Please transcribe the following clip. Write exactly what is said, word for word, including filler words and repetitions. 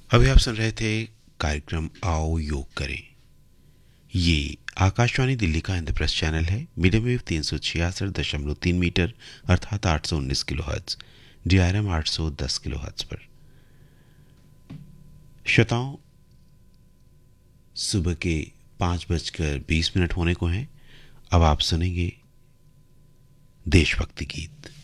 अभी आप सुन रहे थे कार्यक्रम आओ योग करें। ये आकाशवाणी दिल्ली का इंद्रप्रस्थ चैनल है। मीडियम वेव तीन सौ छियासठ दशमलव तीन मीटर अर्थात आठ सौ उन्नीस kilo hertz, D R M आठ सौ दस किलो हर्ट्ज पर। श्रोताओं, सुबह के पाँच बजकर बीस मिनट होने को हैं। अब आप सुनेंगे देशभक्ति गीत।